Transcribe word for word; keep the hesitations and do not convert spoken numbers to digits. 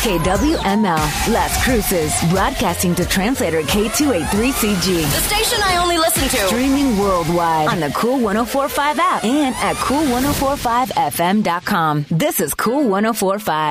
K W M L, Las Cruces, broadcasting to translator K two eighty-three C G. The station I only listen to. Streaming worldwide on the Cool one oh four point five app and at cool ten forty-five f m dot com. This is Cool ten forty-five.